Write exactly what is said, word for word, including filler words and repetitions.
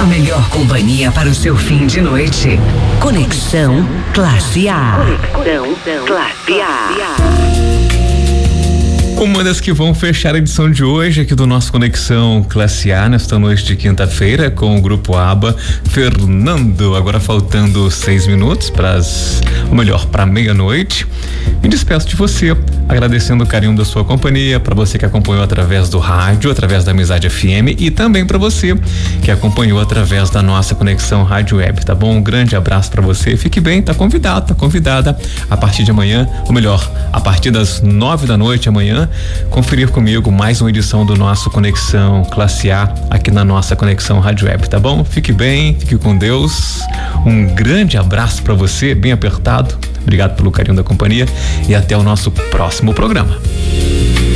A melhor companhia para o seu fim de noite. Conexão Classe A. Conexão Classe A. Uma das que vão fechar a edição de hoje aqui do nosso Conexão Classe A nesta noite de quinta-feira com o grupo ABBA. Fernando, agora faltando seis minutos para as, ou melhor, para meia-noite. Me despeço de você, agradecendo o carinho da sua companhia, para você que acompanhou através do rádio, através da Amizade F M e também para você que acompanhou através da nossa Conexão Rádio Web, tá bom? Um grande abraço para você, fique bem, tá convidado, tá convidada a partir de amanhã, ou melhor, a partir das nove da noite amanhã, conferir comigo mais uma edição do nosso Conexão Classe A aqui na nossa Conexão Rádio Web, tá bom? Fique bem, fique com Deus, um grande abraço para você, bem apertado, obrigado pelo carinho da companhia e até o nosso próximo programa.